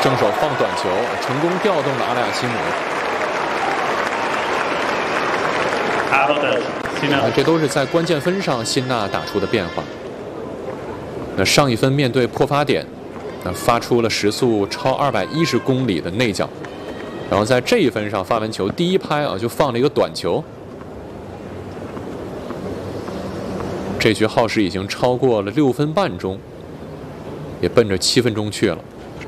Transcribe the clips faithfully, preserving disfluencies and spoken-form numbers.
正手放短球，成功调动了阿莱亚西姆。啊，这都是在关键分上辛纳打出的变化。那上一分面对破发点，那发出了时速超二百一十公里的内角，然后在这一分上发完球第一拍啊就放了一个短球。这局耗时已经超过了六分半钟，也奔着七分钟去了。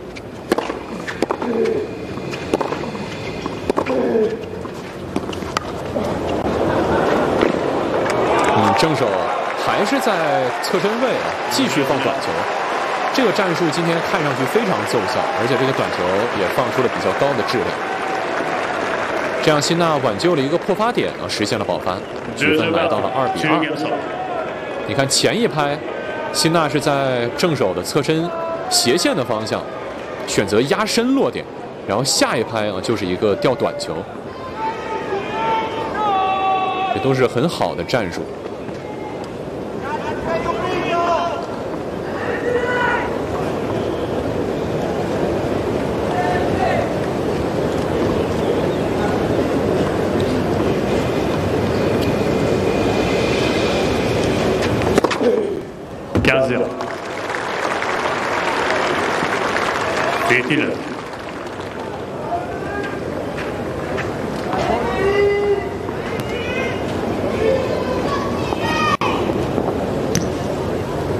嗯，正手还是在侧身位啊，继续放短球。这个战术今天看上去非常奏效，而且这个短球也放出了比较高的质量。这样，辛纳挽救了一个破发点啊，实现了保翻，局分来到了二比二。你看前一拍，辛纳是在正手的侧身斜线的方向选择压身落点，然后下一拍啊就是一个吊短球，这都是很好的战术。 quinze zéro. Vérité là.